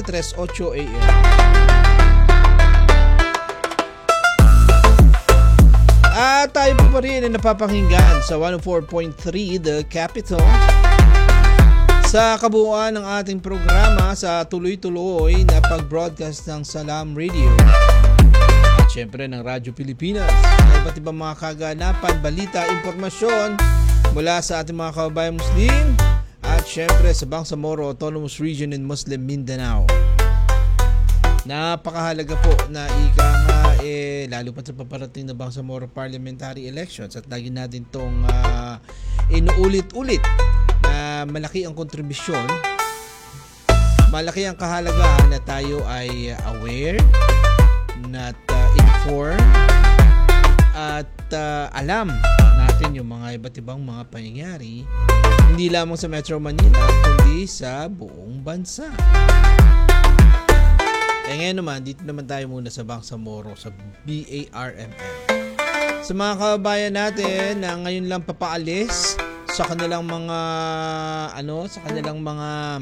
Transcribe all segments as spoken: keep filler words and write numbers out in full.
three eight A M. At tayo po pa rin ay napapakinggan sa one oh four point three The Capital. Sa kabuuan ng ating programa sa tuloy-tuloy na pag-broadcast ng Salam Radio at syempre ng Radyo Pilipinas na iba't ibang mga kaganapan, balita, impormasyon mula sa ating mga kababayang Muslim at syempre sa Bangsamoro Autonomous Region in Muslim Mindanao. Napakahalaga po na ika nga eh, lalo pa sa paparating na Bangsamoro Parliamentary Elections at lagi natin itong uh, inuulit-ulit na malaki ang kontribusyon, malaki ang kahalagahan na tayo ay aware, at uh, informed, at uh, alam natin yung mga iba't ibang mga pangyayari hindi lamang sa Metro Manila kundi sa buong bansa. Eh ngayon naman, dito naman tayo muna sa Bangsamoro, sa B A R M M. Sa mga kababayan natin na ngayon lang papaalis sa kanilang mga ano, sa kanilang mga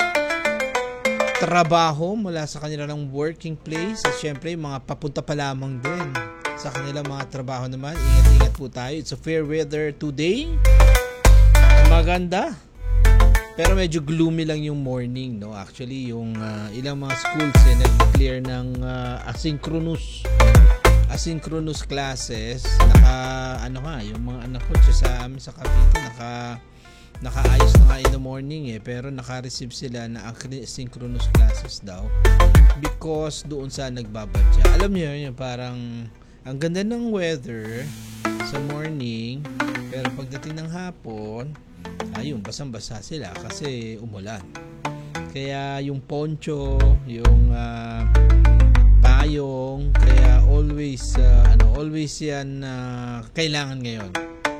trabaho mula sa kanilang working place at syempre mga papunta pa lamang din sa kanilang mga trabaho naman, ingat-ingat po tayo. It's a fair weather today. Maganda. Pero medyo gloomy lang yung morning, no? Actually, yung uh, ilang mga schools eh, nag-declare ng uh, asynchronous asynchronous classes. Naka, ano nga, yung mga anak ko sa amin sa Cavite, naka, nakaayos na nga in the morning eh. Pero naka-receive sila na asynchronous classes daw. Because doon sa nagbabadya. Alam niyo yun, parang ang ganda ng weather sa morning. Pero pagdating ng hapon, ayun, basang-basa sila kasi umulan. Kaya yung poncho, yung uh, payong, kaya always uh, ano, always yan uh, kailangan ngayon.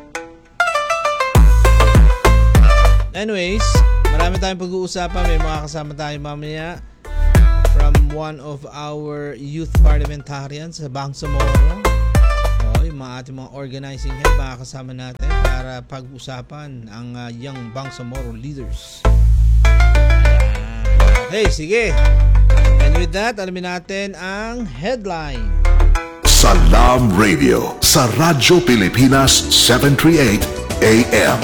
Anyways, marami tayong pag-uusapan, may mga kasama tayo mamaya from one of our youth parliamentarians sa Bangsamoro. O, yung mga ating mga organizing head, mga kasama natin para pag-usapan ang uh, young Bangsamoro leaders. Okay, sige. And with that, alamin natin ang headline. Salam Radio sa Radyo Pilipinas seven thirty-eight A M.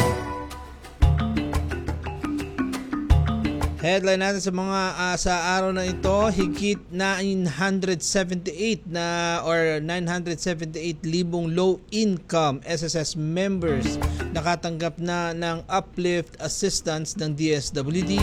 Headline natin sa mga uh, sa araw na ito, higit nine hundred seventy-eight na or nine hundred seventy-eight libong low income S S S members nakatanggap na ng uplift assistance ng D S W D.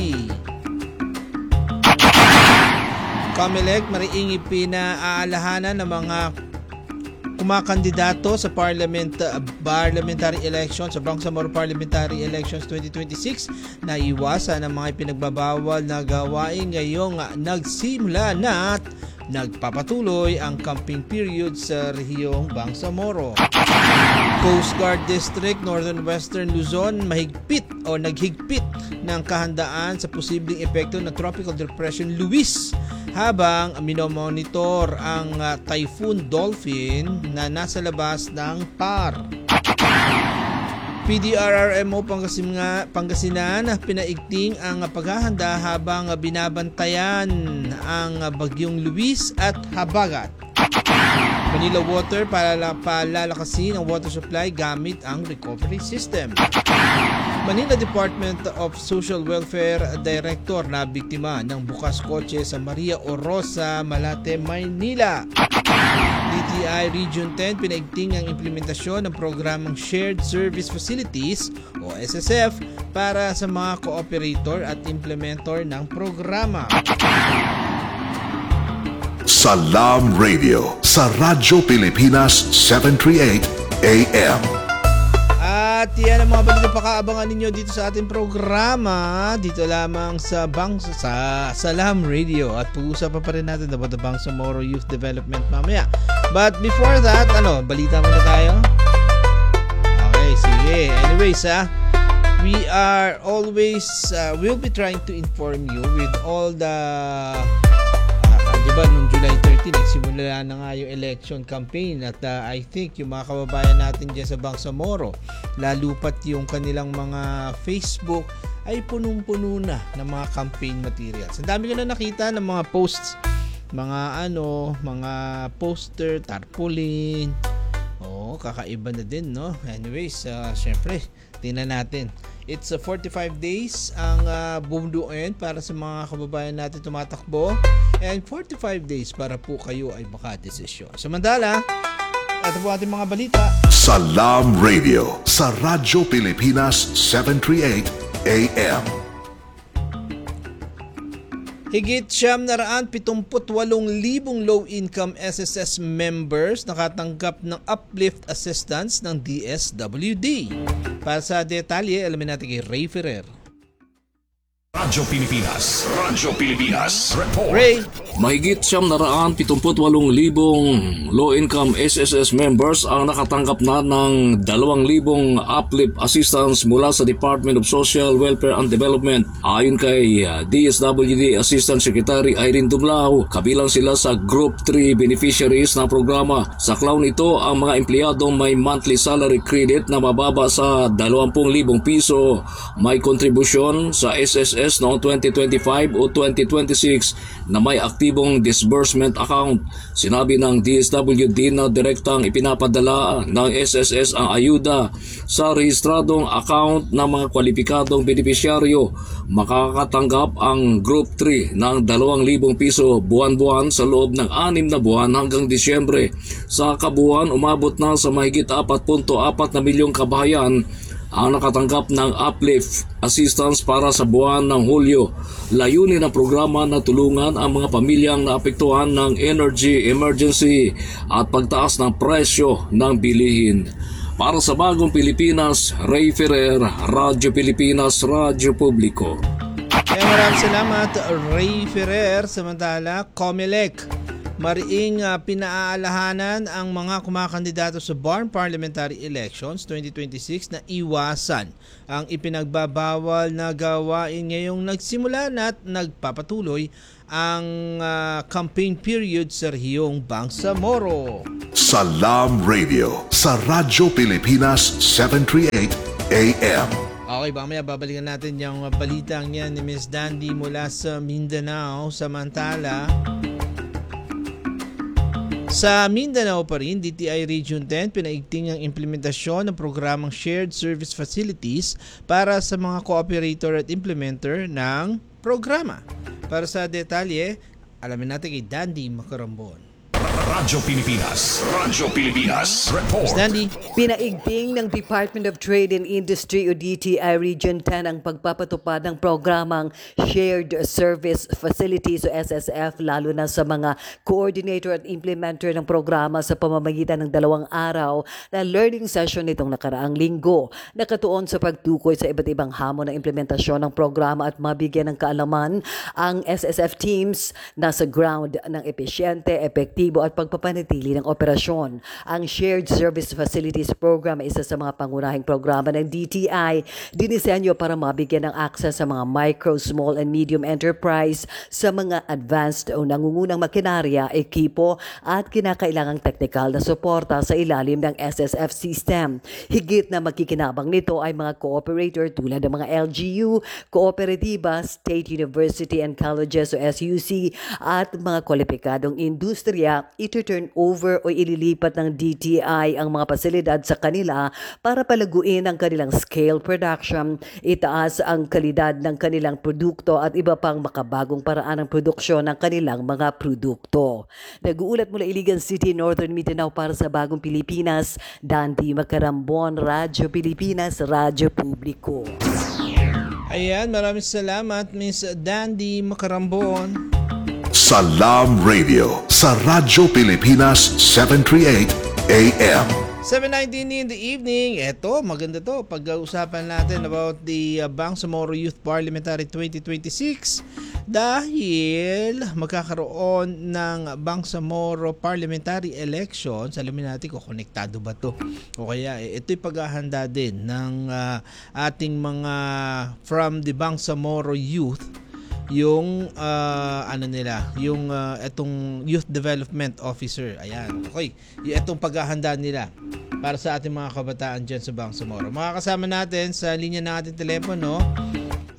Comelec mariing ipinaalahanan ng mga kumakandidato sa parliament uh, parliamentary elections sa Bangsamoro Parliamentary Elections twenty twenty-six na iwasan ang mga ipinagbabawal na gawain ngayong uh, nagsimula na at nagpapatuloy ang camping period sa rehiyong Bangsamoro. Coast Guard District Northern Western Luzon mahigpit o naghigpit ng kahandaan sa posibleng epekto ng Tropical Depression Luis habang minomonitor ang uh, Typhoon Dolphin na nasa labas ng P A R. P D R R M O Pangasinan, Pangasinan pinaigting ang paghahanda habang binabantayan ang Bagyong Luis at Habagat. Manila Water palala, palalakasin ang water supply gamit ang recovery system. Manila Department of Social Welfare Director na biktima ng bukas kotse sa Maria Orosa, Malate, Maynila. D T I Region ten pinaigting ang implementasyon ng programang Shared Service Facilities o S S F para sa mga cooperator at implementor ng programa. Salam Radio sa Radyo Pilipinas seven thirty-eight A M. At yan ang mga balita pakaabangan ninyo dito sa ating programa dito lamang sa Bangsa sa Salam Radio at pag-uusapan pa rin natin about the Bangsamoro Youth Development mamaya. But before that, ano, balita muna tayo? Okay, sige. Anyways, ah, we are always, uh, we'll be trying to inform you with all the diba nung July thirteenth nagsimula na nga yung election campaign at uh, I think yung mga kababayan natin dyan sa Bangsamoro lalo pat yung kanilang mga Facebook ay punong-puno na ng mga campaign materials. Ang dami ko na nakita ng mga posts, mga ano, mga poster, tarpaulin. Oo, kakaiba na din, no? Anyways, uh, syempre, tingnan natin. It's uh, forty-five days ang uh, bumuduin para sa mga kababayan natin tumatakbo. And forty-five days para po kayo ay makadesisyon. Samantala, ito po ating mga balita. Salam Radio sa Radyo Pilipinas seven thirty-eight A M. Higit siyam na raan pitumput walong libong low-income S S S members nakatanggap ng uplift assistance ng D S W D. Para sa detalye, alamin natin kay Ray Ferrer. Radyo Pilipinas, Radyo Pilipinas, Report. Ray! Mahigit siyam na raan pitumput walong libong low-income S S S members ang nakatanggap na ng dalawang libong uplift assistance mula sa Department of Social Welfare and Development. Ayon kay D S W D Assistant Secretary Irene Dumlao, kabilang sila sa Group three beneficiaries ng programa. Sa clown ito, ang mga empleyadong may monthly salary credit na mababa sa dalawampu libong piso may kontribusyon sa S S S noong twenty twenty-five o twenty twenty-six na may aktibong disbursement account. Sinabi ng D S W D na direktang ipinapadala ng S S S ang ayuda sa rehistradong account ng mga kwalipikadong benepisyaryo. Makakatanggap ang Group three ng dalawang libong piso buwan-buwan sa loob ng anim na buwan hanggang Disyembre. Sa kabuuan, umabot na sa mahigit apat punto apat na milyong kabahayan ang nakatanggap ng uplift assistance para sa buwan ng Hulyo. Layunin ng programa na tulungan ang mga pamilyang naapektuhan ng energy emergency at pagtaas ng presyo ng bilihin. Para sa Bagong Pilipinas, Ray Ferrer, Radyo Pilipinas, Radyo Publiko. Kaya maraming salamat, Ray Ferrer. Samantala, COMELEC mariing uh, pinaaalahanan ang mga kumakandidato sa B A R M Parliamentary Elections twenty twenty-six na iwasan ang ipinagbabawal na gawain ngayong nagsimula na at nagpapatuloy ang uh, campaign period sa rehiyong Bangsamoro. Salam Radio sa Radyo Pilipinas seven thirty-eight A M. Okay, mamaya babalikan natin yung balitang yan ni Miss Dandy mula sa Mindanao. Samantala, sa Mindanao pa rin, D T I Region ten pinaigting ang implementasyon ng programang Shared Service Facilities para sa mga cooperator at implementer ng programa. Para sa detalye, alamin natin kay Dandy Macarambon. Radyo Pilipinas, Radyo Pilipinas, Report. Miss Dandy. Pinaigting ng Department of Trade and Industry o D T I Region ten ang pagpapatupad ng programang Shared Service Facilities o S S F lalo na sa mga coordinator at implementer ng programa sa pamamagitan ng dalawang araw na learning session nitong nakaraang linggo. Nakatuon sa pagtukoy sa iba't ibang hamon ng implementasyon ng programa at mabigyan ng kaalaman ang S S F teams na sa ground ng epesyente, epektibo at pagpapanatili ng operasyon. Ang Shared Service Facilities Program ay isa sa mga pangunahing programa ng D T I. Dinisenyo para mabigyan ng access sa mga micro, small and medium enterprise sa mga advanced o nangungunang makinarya, ekipo at kinakailangang technical na suporta sa ilalim ng S S F system. Higit na magkikinabang nito ay mga cooperator tulad ng mga L G U, kooperatiba, state university and colleges o S U C at mga kwalipikadong industriya. Ito-turn over o ililipat ng D T I ang mga pasilidad sa kanila para palaguin ang kanilang scale production, itaas ang kalidad ng kanilang produkto at iba pang makabagong paraan ng produksyon ng kanilang mga produkto. Nag-uulat mula Iligan City, Northern Mindanao para sa Bagong Pilipinas, Dandy Macarambon, Radyo Pilipinas, Radyo Publiko. Ayan, maraming salamat Miss Dandy Macarambon. Salam Radio sa Radyo Pilipinas seven thirty-eight A M. seven nineteen in the evening. Eto, maganda to. Pag-uusapan natin about the uh, Bangsamoro Youth Parliamentary twenty twenty-six dahil magkakaroon ng Bangsamoro Parliamentary Elections. Alamin natin kung konektado ba to o kaya eh, ito'y paghahanda din ng uh, ating mga from the Bangsamoro Youth, yung uh, ano nila, yung uh, etong Youth Development Officer. Ayan. Okay. Yung etong paghahanda nila para sa ating mga kabataan dyan sa Bangsamoro. Makakasama natin sa linya ng ating telepono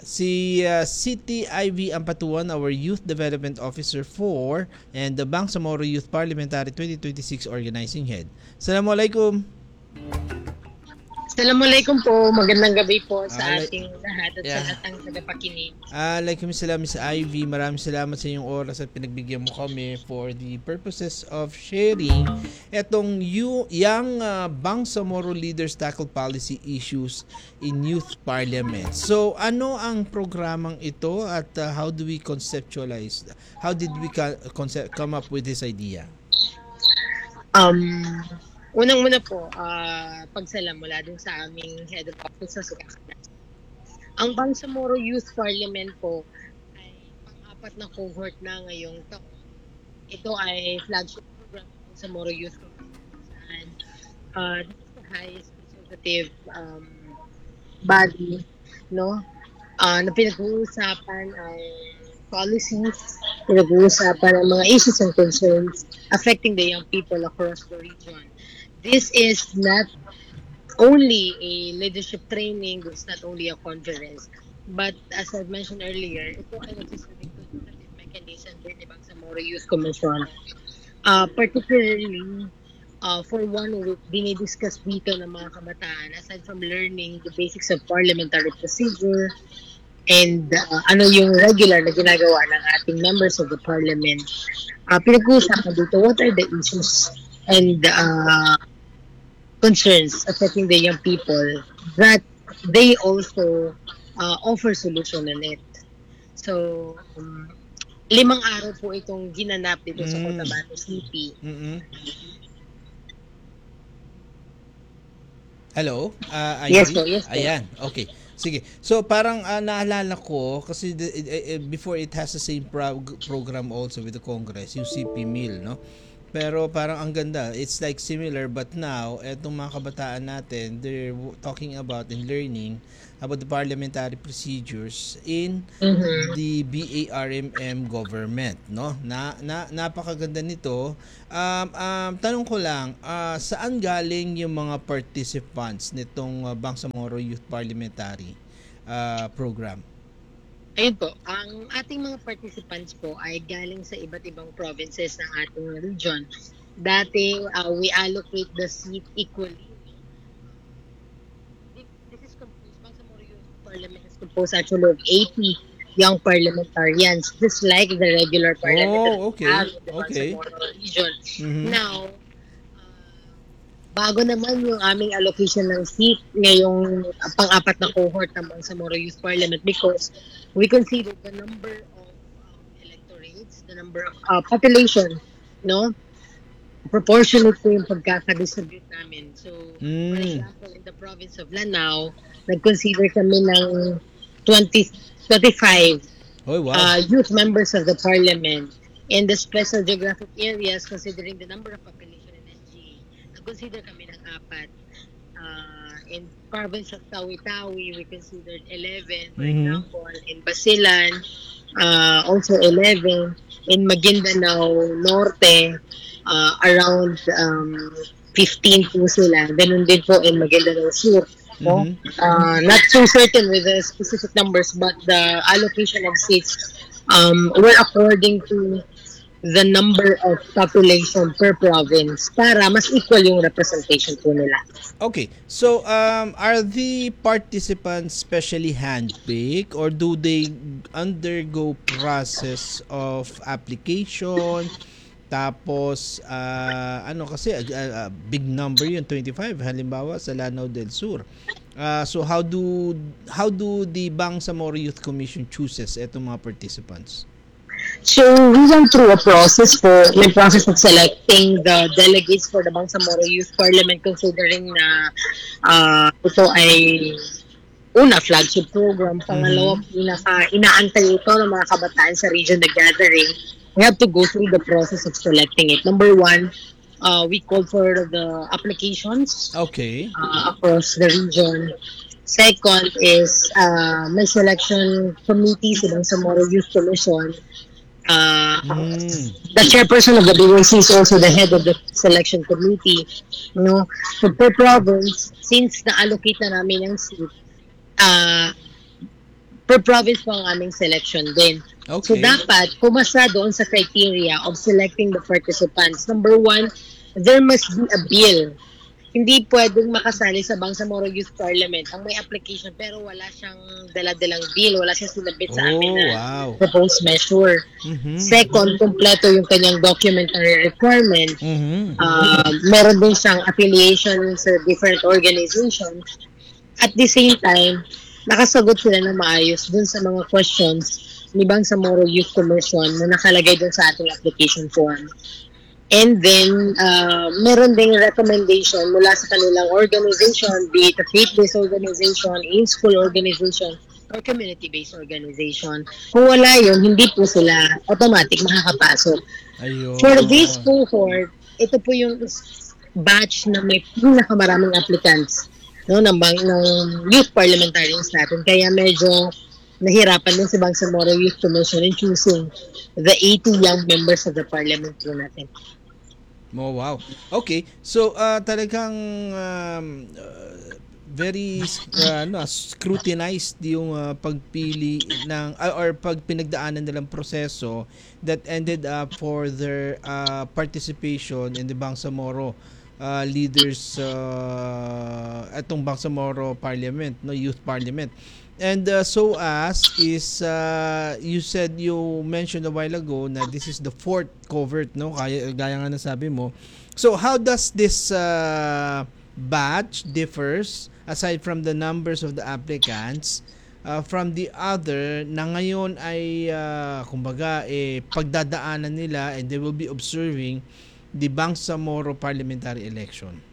si uh, City Ivy Ampatuan, our Youth Development Officer for and the Bangsamoro Youth Parliamentary twenty twenty-six Organizing Head. Assalamualaikum. Assalamualaikum po. Magandang gabi po sa Alay- ating lahat at Yeah. sa lahat ng tagapakinig. Alaikum salam, Miss Ivy. Maraming salamat sa inyong oras at pinagbigyan mo kami for the purposes of sharing etong you, young uh, Bangsamoro leaders tackle policy issues in youth parliament. So, ano ang programang ito at uh, how do we conceptualize? How did we ca- concept, come up with this idea? Um, Unang-una po, uh, pagsalam mula dun sa aming head of office sa Sukakan. Ang Bangsamoro Youth Parliament po ay pang-apat na cohort na ngayong taon. Ito ay flagship program ng Bangsamoro Youth Parliament. Uh, this is the highest consultative um, body, no? Uh, na pinag-uusapan ay policies, pinag-uusapan ang mga issues and concerns affecting the young people across the region. This is not only a leadership training, it's not only a conference, but as I mentioned earlier, ito ay nagsisilbing consultative mechanism din ni Bangsamoro Youth Commission. Uh, particularly, uh, for one week, dinidiscuss dito ng mga kabataan, aside from learning the basics of parliamentary procedure, and uh, ano yung regular na ginagawa ng ating members of the parliament. Uh, pinag-uusapan dito, what are the issues and uh, concerns affecting the young people that they also uh, offer solution on it. So, um, limang araw po itong ginanap dito sa Mm. Cotabato City. Mm-mm. Hello? Uh, Yes Ivy? po, yes po. Ayan, okay. Sige. So parang uh, naalala ko kasi the, uh, uh, before it has the same prog- program also with the Congress, yung C P M I L, no? Pero parang ang ganda. It's like similar but now, etong mga kabataan natin, they're w- talking about and learning about the parliamentary procedures in Mhm. the B A R M M government, no? Na, na napakaganda nito. Um, um tanong ko lang, ah, saan galing yung mga participants nitong uh, Bangsamoro Youth Parliamentary uh, program? Ayun po, ang ating mga participants po ay galing sa iba't ibang provinces ng ating region. Dati, uh, we allocate the seat equally. This is composed, Bangsamoro Youth Parliament is composed actually of eighty young parliamentarians, just like the regular parliament Oh, okay, that we have in the okay. Bangsamoro region. Mhm. Now, bago naman yung aming allocation ng seat ngayong pang-apat na cohort ng Bangsamoro Youth Parliament because we consider the number of um, electorates, the number of uh, population, no? Proportionate po yung pagkakadistribute namin. So, for Mm. example, in the province of Lanao, nag-consider kami ng twenty, twenty-five Oy, wow. uh, youth members of the parliament. In the special geographic areas, considering the number of population in S G, nag-consider kami ng apat. Uh, in province of Tawi-Tawi, we considered eleven, for Mhm. example. In Basilan, uh, also eleven. In Maguindanao Norte, uh, around um, fifteen po sila. Ganun din po in Maguindanao Sur. No? Mhm. Uh, not so certain with the specific numbers, but the allocation of seats um, were according to the number of population per province para mas equal yung representation po nila. Okay. So, um, are the participants specially handpicked or do they undergo process of application? Tapos, ah, ano kasi, ah, ah, big number yun, twenty-five, halimbawa sa Lanao del Sur. Ah, so, how do how do the Bangsamoro Youth Commission chooses etong mga participants? So, we went through a process for may process of selecting the delegates for the Bangsamoro Youth Parliament considering na uh, ito ay una, flagship program. Pangalawa, pinaka inaantay ito ng mga kabataan sa region na gathering. We have to go through the process of selecting it. Number one, uh, we called for the applications Okay. uh, across the region. Second is uh, may selection committee sa Bangsamoro Youth Commission. Uh, Mm. the chairperson of the B Y C is also the head of the selection committee. You know, so per province, since na-allocate na namin ang seat, uh, per province po ang aming selection din. So Okay. dapat pumasa doon sa criteria of selecting the participants. Number one, there must be a bill. Hindi pwedeng makasali sa Bangsamoro Youth Parliament ang may application pero wala siyang dala-dalang bill, wala siyang sinabit sa amin Oh, na wow. proposed measure. Mhm. Second, kumpleto yung kanyang documentary requirement. Mhm. Uh, meron din siyang affiliation sa different organizations. At the same time, nakasagot sila na maayos dun sa mga questions ni Bangsamoro Youth Commission na nakalagay dun sa ating application form. And then, uh, meron ding recommendation mula sa kanilang organization, be it a faith-based organization, in-school organization, or community-based organization. Kung wala yun, hindi po sila automatic makakapasok. Ayun. For this cohort, ito po yung batch na may pinakamaraming applicants, no, ng, bang, ng youth parliamentarians natin. Kaya medyo nahirapan din si Bangsamoro Youth Commission in choosing the eighty young members of the parliament po natin. Oh, wow. Okay. So, uh, talagang um, uh, very uh, ano, scrutinized yung uh, pagpili ng uh, or pag pinagdaanan nilang proseso that ended up for their uh, participation in the Bangsamoro uh, leaders uh, atong Bangsamoro Parliament, no, Youth Parliament. And uh, so as is uh, you said, you mentioned a while ago na this is the fourth covert, no, kaya gaya nga nasabi mo. So how does this uh, batch differs aside from the numbers of the applicants uh, from the other na ngayon ay uh, kumbaga eh pagdadaanan nila and they will be observing the Bangsamoro parliamentary election?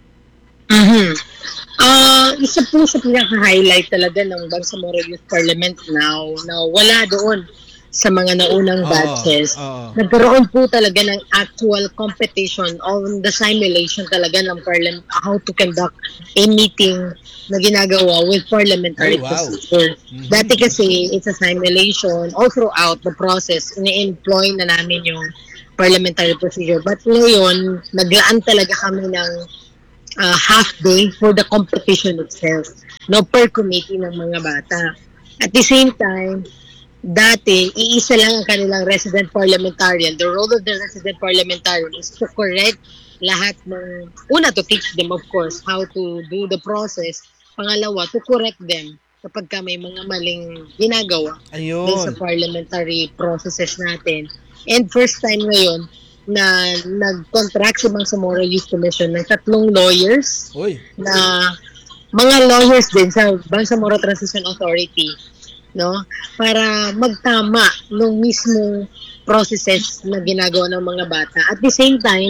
Mm-hmm. Uh, isa po sa pinaka-highlight talaga ng Bangsamoro Youth Parliament now na wala doon sa mga naunang Oo, batches. oo. Nagkaroon po talaga ng actual competition on the simulation talaga ng parliament, how to conduct a meeting na ginagawa with parliamentary Oh, wow. procedure. Mhm. Dati kasi it's a simulation all throughout the process. Ini-employ na namin yung parliamentary procedure. But ngayon, naglaan talaga kami ng uh, half day for the competition itself, no, per committee ng mga bata. At the same time, dati, iisa lang ang kanilang resident parliamentarian. The role of the resident parliamentarian is to correct lahat ng, una, to teach them, of course, how to do the process. Pangalawa, to correct them kapag ka may mga maling ginagawa dun sa Ayun. parliamentary processes natin. And first time ngayon, na nag-contract si Bangsamoro Youth Commission ng tatlong lawyers Uy. na mga lawyers din sa Bangsamoro Transition Authority, no, para magtama ng mismong processes na ginagawa ng mga bata. At the same time,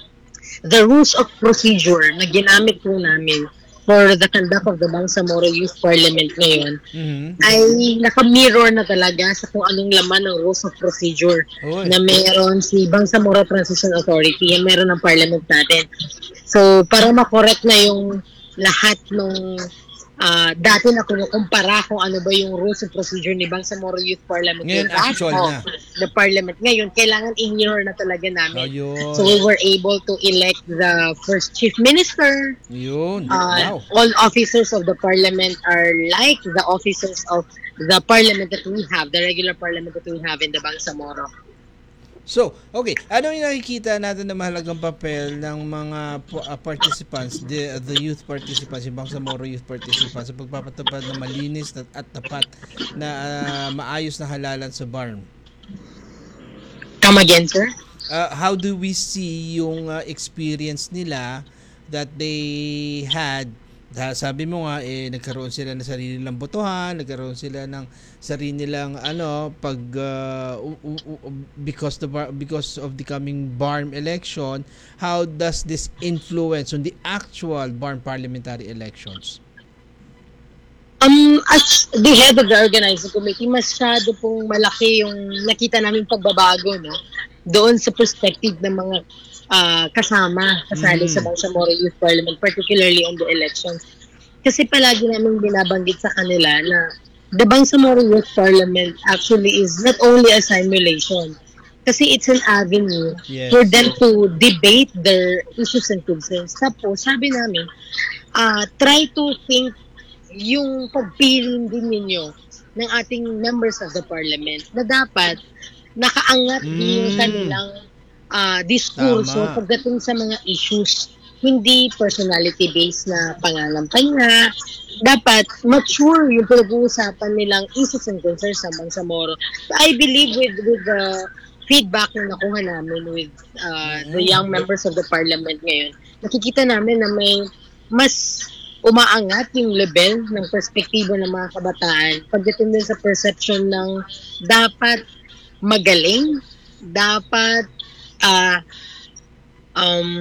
the rules of procedure na ginamit po namin for the conduct of the Bangsamoro Youth Parliament ngayon Mhm. ay naka-mirror na talaga sa kung anong laman ng rules of procedure Uy. na meron si Bangsamoro Transition Authority, yung meron ng parliament natin. So, para makorek na yung lahat ng ah, dati na kinukumpara kung ano ba yung rules of procedure ni Bangsamoro Youth Parliament Ngayon, with that actual of na. the parliament. Ngayon, kailangan i-mirror na talaga namin. Ayun. So, we were able to elect the first chief minister. Yun. Uh, Wow. All officers of the parliament are like the officers of the parliament that we have, the regular parliament that we have in the Bangsamoro. So, okay. Ano yung nakikita natin na mahalagang papel ng mga po- uh, participants, the, the youth participants, yung Bangsamoro youth participants sa pagpapatupad ng malinis at, at tapat na uh, maayos na halalan sa B A R M? Come again, sir? Uh, how do we see yung uh, experience nila that they had? Dahil sabi mo nga, eh, nagkaroon sila ng sarili nilang botohan, nagkaroon sila ng sarili nilang ano, pag uh, u- u- u- because the bar, because of the coming B A R M election, how does this influence on the actual B A R M parliamentary elections? Um, as the head of the organizing committee, masyado pong malaki yung nakita namin pagbabago, no? Doon sa perspective ng mga ah, kasama kasali Mm. sa Bangsamoro Youth Parliament, particularly on the elections. Kasi palagi namin binabanggit sa kanila na the Bangsamoro Youth Parliament actually is not only a simulation, kasi it's an avenue Yes. for them to debate their issues and concerns. Tapos, sabi namin, ah, try to think yung pagpili din ninyo ng ating members of the parliament na dapat nakaangat Mm. din yung kanilang ah, diskurso Tama. pagdating sa mga issues. Hindi personality-based na pangangampanya. Dapat mature yung pinag-uusapan nilang issues and concerns sa Bangsamoro. I believe with with the feedback na nakuha namin with uh, the young members of the parliament ngayon, nakikita namin na may mas umaangat yung level ng perspektibo ng mga kabataan pagdating din sa perception ng dapat magaling, dapat ah, um,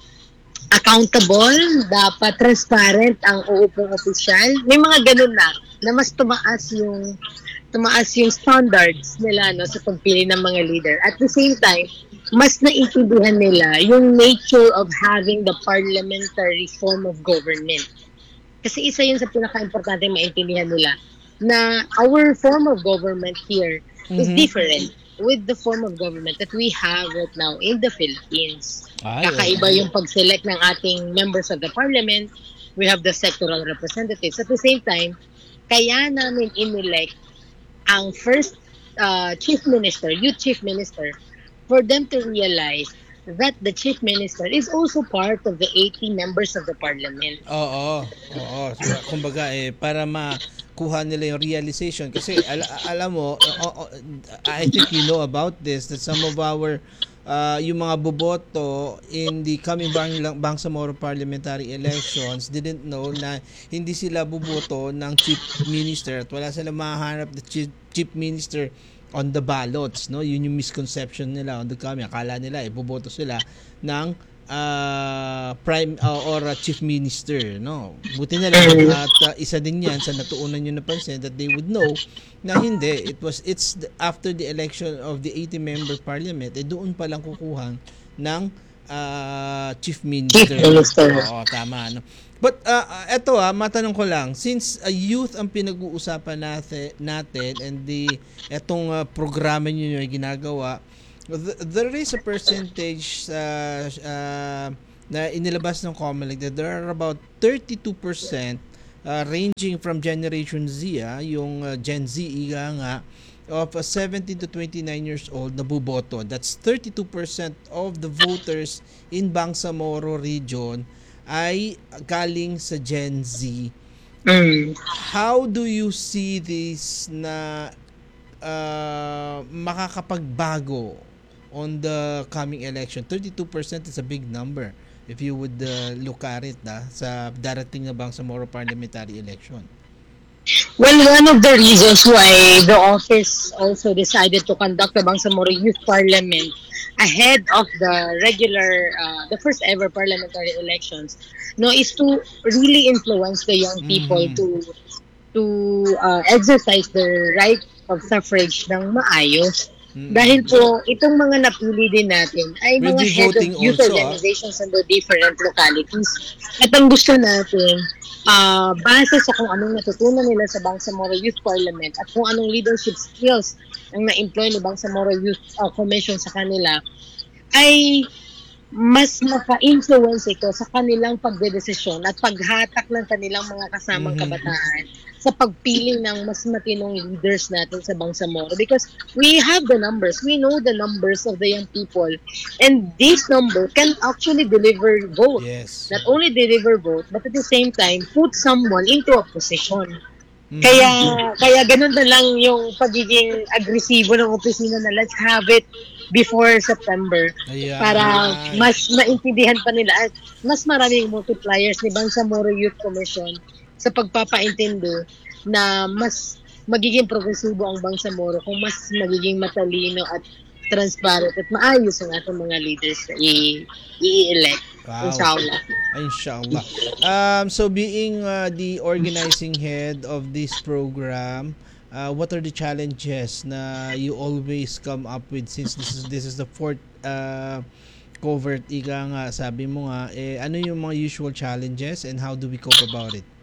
accountable, dapat transparent ang uupong opisyal. May mga ganun na, na mas tumaas yung tumaas yung standards nila no, sa pagpili ng mga leader. At the same time, mas naiintindihan nila yung nature of having the parliamentary form of government. Kasi isa yun sa pinaka-importante maintindihan nila na our form of government here is Mhm. different with the form of government that we have right now in the Philippines. Ay, Kakaiba okay. yung pag-select ng ating members of the parliament. We have the sectoral representatives. At the same time, kaya namin inelect ang first uh, chief minister, youth chief minister, for them to realize that the chief minister is also part of the eighty members of the parliament. Oo, oo. So, kumbaga eh para makuha nila yung realization kasi al- alam mo, o- o- I think you know about this that some of our uh, yung mga boboto in the coming Bang- Bangsamoro parliamentary elections didn't know na hindi sila boboto ng chief minister at wala silang mahanap the chief, chief minister on the ballots, no? Yun yung misconception nila on the coming. Akala nila eh boboto sila ng uh, prime uh, or uh, chief minister, no? Buti na lang at uh, isa din 'yan sa natuunan niyo napansin that they would know na hindi. It was it's the, after the election of the eighty member parliament, eh doon pa lang kukuha ng uh, chief minister. Chief minister. Oo, tama, no? But uh, eto ah, matanong ko lang, since uh, youth ang pinag-uusapan natin, natin and the etong uh, programa niyo yung ginagawa, th- there is a percentage uh, uh, na inilabas ng COMELEC that there are about thirty-two percent uh, ranging from Generation Z, ah, yung uh, Gen Z ika nga, of uh, seventeen to twenty-nine years old na buboto. That's thirty-two percent of the voters in Bangsamoro region ay galing sa Gen Z. Mm. How do you see this na uh, makakapagbago on the coming election? thirty-two percent is a big number if you would uh, look at it ah, sa darating na Bangsamoro parliamentary election. Well, one of the reasons why the office also decided to conduct the Bangsamoro Youth Parliament ahead of the regular, uh, the first ever parliamentary elections, no, is to really influence the young people Mhm. to to uh, exercise their right of suffrage ng maayos. Mm. Dahil po, itong mga napili din natin ay We'll mga be head of voting youth also, ah. organizations in the different localities. At ang gusto natin, ah base sa kung anong natutunan nila sa Bangsamoro Youth Parliament at kung anong leadership skills ang na-employ ni Bangsamoro Youth uh, Commission sa kanila, ay mas maka-influence ito sa kanilang pagdedesisyon at paghatak ng kanilang mga kasamang Mhm. kabataan sa pagpili ng mas matinong leaders natin sa Bangsamoro, because we have the numbers, we know the numbers of the young people, and this number can actually deliver vote. Yes. Not only deliver vote, but at the same time, put someone into a position. Mhm. Kaya kaya ganun na lang yung pagiging agresibo ng opisina na let's have it before September Ayan. para mas maintindihan pa nila at mas maraming multipliers ni Bangsamoro Youth Commission sa pagpapaintindi na mas magiging progresibo ang Bangsamoro kung mas magiging matalino at transparent at maayos ang ating mga leaders na i- i-elect. Wow. Inshallah. Inshallah. Um, so being uh, the organizing head of this program, uh, what are the challenges na you always come up with since this is this is the fourth uh, covert ika nga sabi mo nga eh ano yung mga usual challenges and how do we cope about it?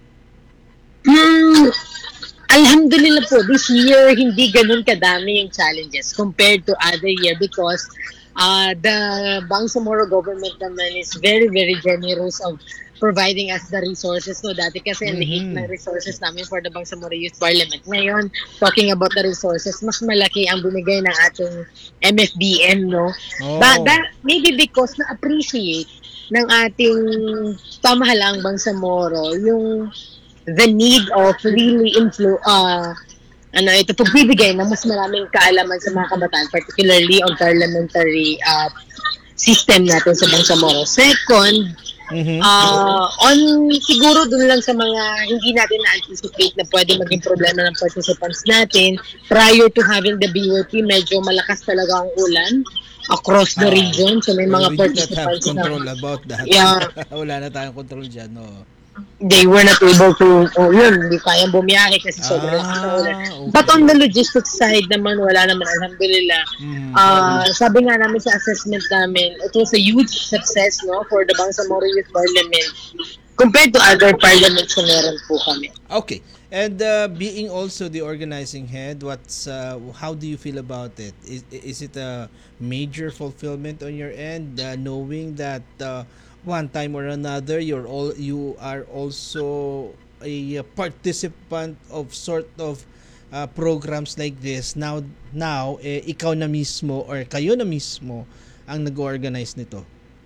Hmm, alhamdulillah po, this year hindi ganun kadami yung challenges compared to other year because uh, the Bangsamoro government naman is very, very generous of providing us the resources. No, dati kasi ang liit Mhm. ng resources namin for the Bangsamoro Youth Parliament. Ngayon, talking about the resources, mas malaki ang binigay ng ating M F B M, no? Oh. Ba, that, maybe because na-appreciate ng ating pamahalaang Bangsamoro yung the need of really influ uh, ano ito pagbibigay ng mas maraming kaalaman sa mga kabataan, particularly on parliamentary uh, system natin sa Bangsamoro. Second, Mhm. uh, on siguro dun lang sa mga hindi natin na-anticipate na pwede maging problema ng participants natin, prior to having the B Y P, medyo malakas talaga ang ulan across the Ah. region. So may Well, mga we do not have participants control na about that. Yeah. Wala na tayong control dyan, no. they were not able to, oh yun, hindi kayang bumiyahe kasi sobrang lakas ng ulan. Ah, okay. But on the logistics side naman, wala naman, alhamdulillah. Mhm. Ah, sabi nga namin sa assessment namin, it was a huge success, no, for the Bangsamoro Youth Parliament compared to other parliaments na meron po kami. Okay. And uh, being also the organizing head, what's uh, how do you feel about it? Is is it a major fulfillment on your end, uh, knowing that uh, one time or another you're all you are also a participant of sort of uh, programs like this. Now now eh, ikaw na mismo or kayo na mismo ang nag-organize nito.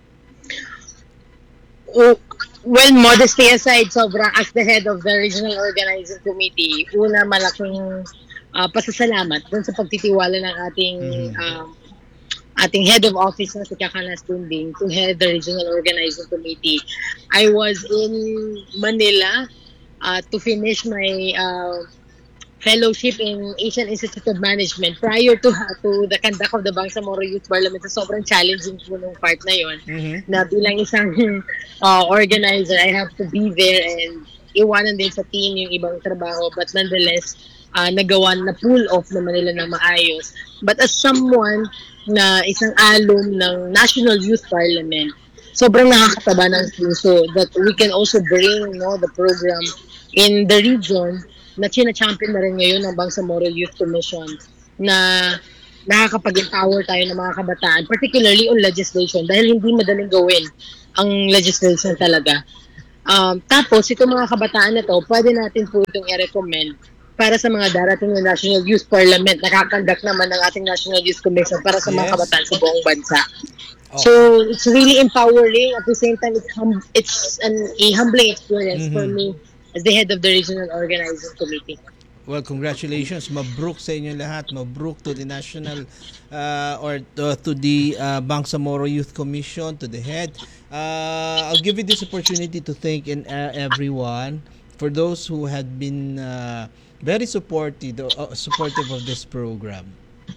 Oh, well, modesty aside, sobrang as the head of the regional organizing committee, una malaking uh, pasasalamat dun sa pagtitiwala ng ating Mhm. um, ating head of office na si Kakanas Dunding to head the regional organizing committee. I was in Manila uh, to finish my uh, fellowship in Asian Institute of Management prior to to the conduct of the Bangsamoro Youth Parliament. So, sobrang challenging po nung part na yon. Mhm. Na bilang isang uh, organizer, I have to be there and iwanan din sa team yung ibang trabaho. But nonetheless, uh, nagawan na pull off naman nila ng maayos. But as someone na isang alum ng National Youth Parliament, sobrang nakakataba ng puso that we can also bring, no, the program in the region na china-champion na rin ngayon ng Bangsamoro Youth Commission na nakakapag-empower tayo ng mga kabataan, particularly on legislation, dahil hindi madaling gawin ang legislation talaga. Um, tapos, itong mga kabataan na to, pwede natin po itong i-recommend para sa mga darating na National Youth Parliament. Nakakandak naman ng ating National Youth Commission para sa mga Yes. kabataan sa buong bansa. Oh. So, it's really empowering. At the same time, it's, hum- it's an, a humbling experience for Mhm. me as the head of the regional organizing committee. Well, congratulations. Mabruk sa inyo lahat. Mabruk to the national uh, or to, to the uh, Bangsamoro Youth Commission, to the head. Uh, I'll give you this opportunity to thank in, uh, everyone for those who had been uh, very supportive, uh, supportive of this program.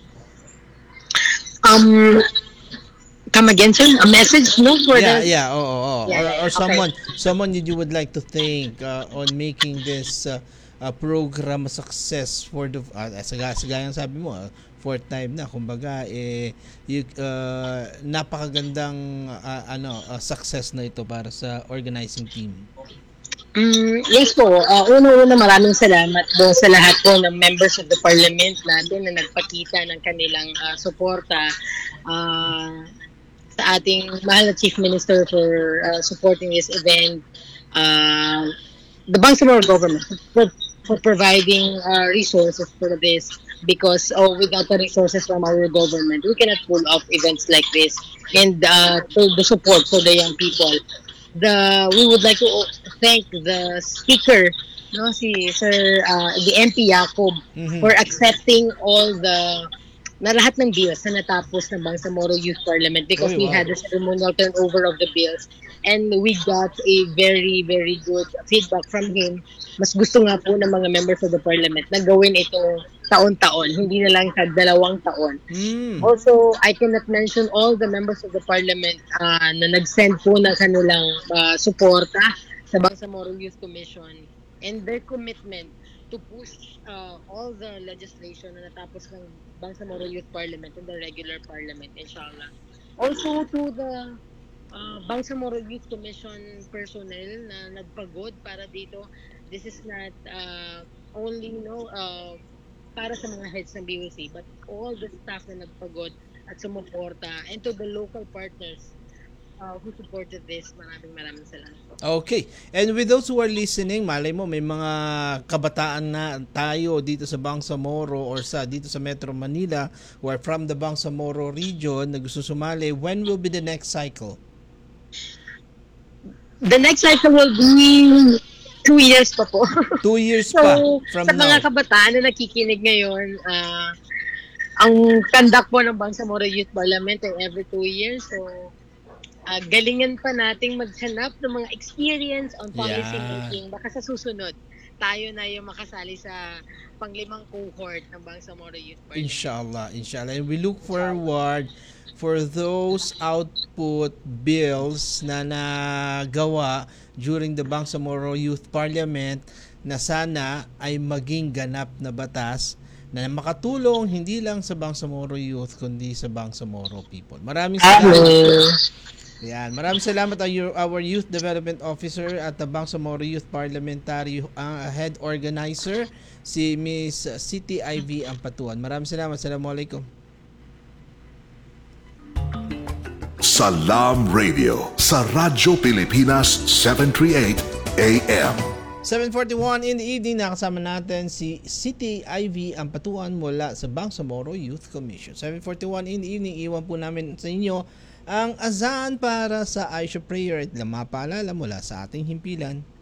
Um, come again, sir? A message, no? For Yeah, the, yeah, oo, oo. Yeah, Or, yeah, or okay. someone, someone you would like to thank uh, on making this uh, uh, program a success for the, uh, sa, sa gayang sabi mo, uh, fourth time na, kumbaga, eh, you, uh, napakagandang uh, ano, uh, success na ito para sa organizing team. Mm, yes po. Uh, Una-una, maraming salamat doon sa lahat po ng members of the parliament natin na nagpakita ng kanilang uh, suporta uh, sa ating mahal na Chief Minister for uh, supporting this event. Uh, the Bangsamoro government for, for providing uh, resources for this because oh, without the resources from our government, we cannot pull off events like this and uh, to the support for the young people. The we would like to thank the speaker, no, si Sir uh, the M P Jacob Mhm. for accepting all the na lahat ng bills na natapos ng Bangsamoro Youth Parliament because Oy, we wow. had a ceremonial turnover of the bills and we got a very very good feedback from him. Mas gusto nga po ng mga members of the parliament na gawin ito taon-taon, hindi na lang sa dalawang taon. Mm. Also, I cannot mention all the members of the parliament uh, na nag-send po ng kanilang uh, suporta sa Bangsamoro Youth Commission and their commitment to push uh, all the legislation na natapos ng Bangsamoro Youth Parliament and the regular parliament, inshallah. Also to the uh, Bangsamoro Youth Commission personnel na nagpagod para dito. This is not uh, only, you know, uh, para sa mga heads ng B O C, but all the staff na nagpagod at sumuporta and to the local partners uh, who supported this. Maraming maraming salamat po. Okay. And with those who are listening, malay mo may mga kabataan na tayo dito sa Bangsamoro or sa dito sa Metro Manila who are from the Bangsamoro region na gusto sumali. When will be the next cycle? The next cycle will be two years pa po. Two years So, pa from sa now. mga kabataan na nakikinig ngayon, ah, ang conduct po ng Bangsamoro Youth Parliament ay every two years. So, ah, galingan pa nating maghanap ng mga experience on policy Yeah. making. Baka sa susunod, tayo na yung makasali sa panglimang cohort ng Bangsamoro Youth Parliament. Inshallah, inshallah. And we look forward for those output bills na nagawa during the Bangsamoro Youth Parliament na sana ay maging ganap na batas na makatulong hindi lang sa Bangsamoro Youth kundi sa Bangsamoro people. Maraming salamat. Yan, maraming salamat our, our Youth Development Officer at the Bangsamoro Youth Parliamentary uh, Head Organizer, si Miss Siti Ivy Ampatuan. Maraming salamat. Assalamualaikum. Salam Radio sa Radyo Pilipinas seven thirty-eight A M. seven forty-one in the evening, nakasama natin si Siti Ivy Ampatuan mula sa Bangsamoro Youth Commission. seven forty-one in the evening, iwan po namin sa inyo ang azan para sa Aisha Prayer at lamapaalala mula sa ating himpilan.